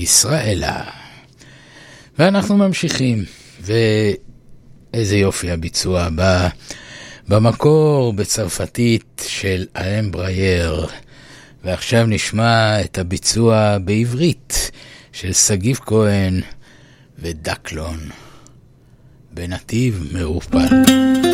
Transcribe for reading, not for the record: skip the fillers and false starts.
ישראלה. ואנחנו ממשיכים, ואיזה יופי הביצוע במקור בצרפתית של אלן ברייר. ועכשיו נשמע את הביצוע בעברית של סגיב כהן ודקלון בנתיב מעופל.